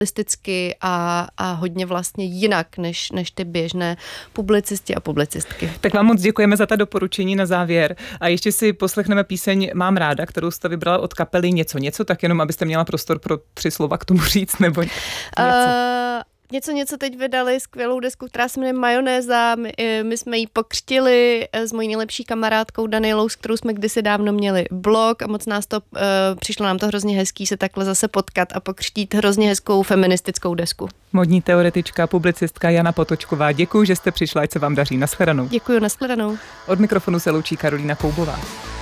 realisticky a hodně vlastně jinak, než ty běžné publicisti a publicistky. Tak vám moc děkujeme za ta doporučení na závěr. A ještě si poslechneme píseň Mám ráda, kterou jste vybrala od kapely Něco, tak jenom abyste měla prostor pro 3 slova k tomu říct, nebo Něco teď vydali skvělou desku, která se jmenuje Majonéza. My jsme ji pokřtili s mojí nejlepší kamarádkou Danielou, s kterou jsme kdysi dávno měli blog a moc nás to, přišlo nám to hrozně hezký se takhle zase potkat a pokřtít hrozně hezkou feministickou desku. Modní teoretička, publicistka Jana Potočková. Děkuji, že jste přišla, ať se vám daří. Nashledanou. Děkuji, nashledanou. Od mikrofonu se loučí Karolína Koubová.